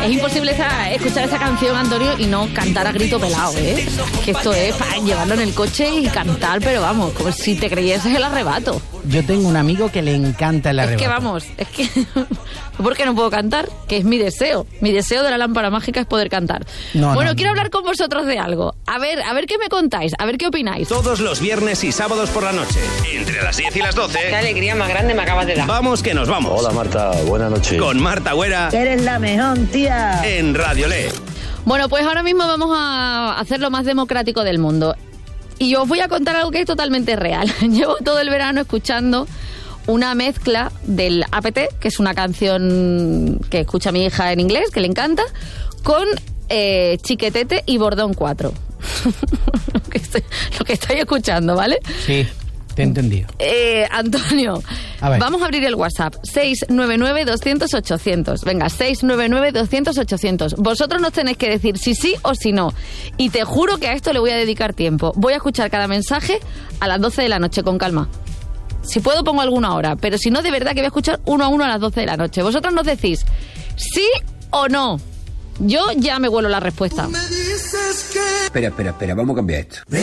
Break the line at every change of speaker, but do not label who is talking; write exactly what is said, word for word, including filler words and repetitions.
Es imposible esa, escuchar esa canción, Antonio, y no cantar a grito pelado, ¿eh? Que esto es para llevarlo en el coche y cantar, pero vamos, como si te creyeses el arrebato.
Yo tengo un amigo que le encanta el arrebato.
Es que vamos, es que... ¿Por qué no puedo cantar? Que es mi deseo. Mi deseo de la lámpara mágica es poder cantar.
No,
bueno,
no,
quiero
no.
hablar con vosotros de algo. A ver, a ver qué me contáis, a ver qué opináis.
Todos los viernes y sábados por la noche, entre las diez y las doce.
Qué alegría más grande me acabas de dar.
Vamos que nos vamos.
Hola Marta, buenas noches.
Con Marta Güera.
Eres la mejor, tía.
En Radio Le.
Bueno, pues ahora mismo vamos a hacer lo más democrático del mundo. Y os voy a contar algo que es totalmente real. Llevo todo el verano escuchando una mezcla del A P T, que es una canción que escucha mi hija en inglés, que le encanta, con eh, Chiquetete y Bordón cuatro. lo, que estoy, lo que estáis escuchando, ¿vale?
Sí, te he entendido.
Eh, Antonio,
a ver.
Vamos a abrir el WhatsApp. seis nueve nueve, doscientos, ochocientos. Venga, seis nueve nueve, doscientos, ochocientos. Vosotros nos tenéis que decir si sí o si no. Y te juro que a esto le voy a dedicar tiempo. Voy a escuchar cada mensaje a las doce de la noche, con calma. Si puedo pongo alguna hora, pero si no, de verdad que voy a escuchar uno a uno a las doce de la noche. Vosotros nos decís sí o no. Yo ya me huelo la respuesta.
Espera, espera, espera, vamos a cambiar esto.